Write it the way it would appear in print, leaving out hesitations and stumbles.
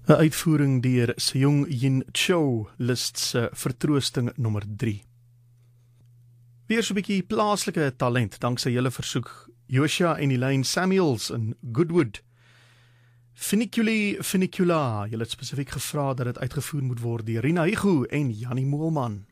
'n uitvoering deur Seung Yin Cho, Liszt se Vertroosting nommer 3. Weer so 'n bietjie plaaslike talent, danksy julle versoek. Joshua en Elaine Samuels in Goodwood. Funiculi Funicula, julle het spesifiek gevra dat dit uitgevoer moet word deur Rina Higu en Jannie Moelman.